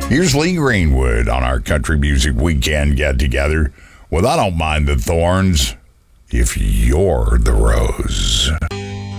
Here's Lee Greenwood on our Country Music Weekend get-together with I Don't Mind the Thorns if You're the Rose.